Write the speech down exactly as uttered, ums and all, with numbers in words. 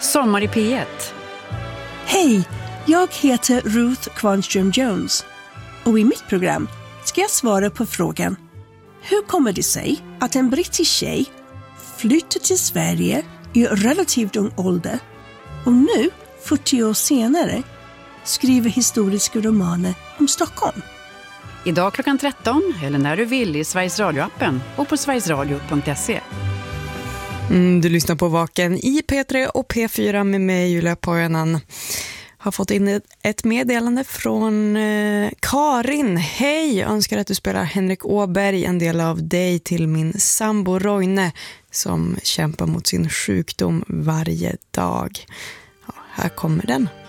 Sommar i P ett. Hej, jag heter Ruth Kvarnström Jones och i mitt program ska jag svara på frågan: hur kommer det sig att en brittisk tjej flyttar till Sverige i relativt ung ålder och nu, fyrtio år senare, skriver historiska romaner om Stockholm? Idag klockan tretton eller när du vill i Sveriges Radio-appen och på sverigesradio punkt se. Mm, du lyssnar på Vaken i P tre och P fyra med mig, Julia Pojanen. Har fått in ett meddelande från eh, Karin. Hej, jag önskar att du spelar Henrik Åberg, en del av dig, till min sambo Roine som kämpar mot sin sjukdom varje dag. Ja, här kommer den.